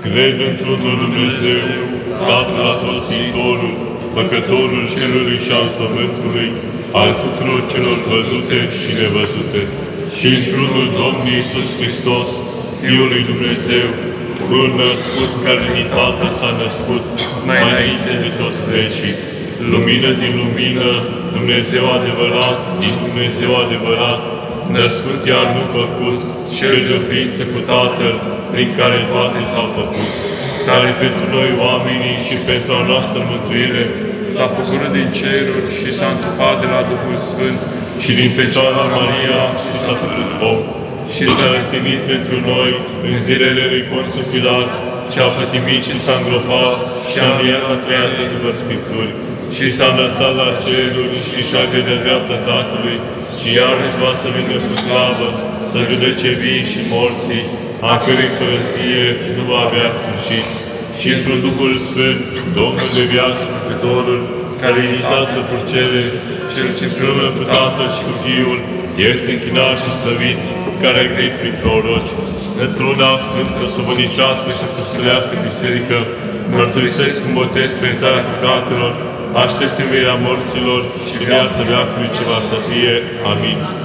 Cred într-unul Dumnezeu, Tatăl Atotțitorul, Făcătorul cerului și al pământului, al tuturor celor văzute și nevăzute, și într-unul Domnul Iisus Hristos, Fiul lui Dumnezeu, Fiul născut, care din Tatăl s-a născut, mai înainte de toți vecii, lumină din lumină, Dumnezeu adevărat, din Dumnezeu adevărat, născut iar nu făcut, cel de-o ființă cu Tatăl, prin care toate s-au făcut, care pentru noi oamenii și pentru a noastră mântuire s-a făcut din ceruri și s-a întrupat de la Duhul Sfânt și din Fecioara Maria și s-a făcut om și s-a răstignit pentru noi în zilele lui Ponțiu Pilat și a pătimit și s-a îngropat și a înviat a treia zi după Scripturi și s-a înălțat la ceruri și și-a de dreapta Tatălui și iarăși va să vină cu slavă să judece vii și morții, a cărei împărăție nu va avea sfârșit. Și într-un Duhul Sfânt, Domnul de viață, Făcătorul, care e Tatăl cu cele, cel ce împreună cu Tatăl și cu Fiul, este închinat și slăvit, care a grăit prin proroci, într-una sfântă, săvănicească și apostolească biserică, mărturisesc cu botez pe iertarea păcatelor, aștept învierea morților și viața veacului ce va să fie. Amin.